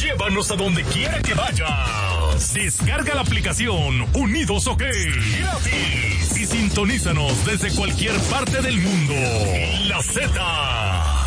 Llévanos a donde quiera que vayas. Descarga la aplicación Unidos OK gratis y sintonízanos desde cualquier parte del mundo. La Z.